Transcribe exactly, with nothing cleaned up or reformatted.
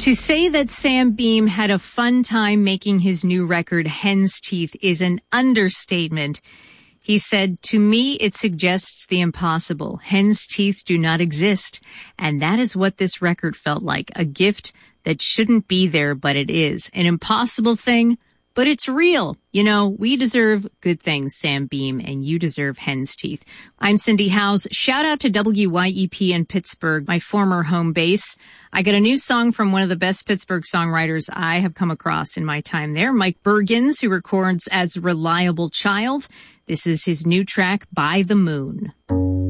To say that Sam Beam had a fun time making his new record, Hen's Teeth, is an understatement. He said, "To me, it suggests the impossible. Hen's teeth do not exist." And that is what this record felt like, a gift that shouldn't be there, but it is. An impossible thing, but it's real. You know, we deserve good things, Sam Beam, and you deserve Hen's Teeth. I'm Cindy Howes. Shout out to W Y E P in Pittsburgh, my former home base. I got a new song from one of the best Pittsburgh songwriters I have come across in my time there, Mike Bergens, who records as Reliable Child. This is his new track, By the Moon.